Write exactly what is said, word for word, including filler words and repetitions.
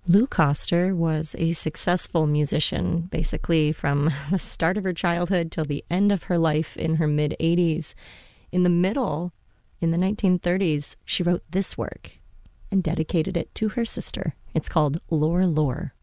Lou Coster was a successful musician, basically from the start of her childhood till the end of her life in her mid-eighties. In the middle, in the nineteen thirties, she wrote this work and dedicated it to her sister. It's called Lore Lore.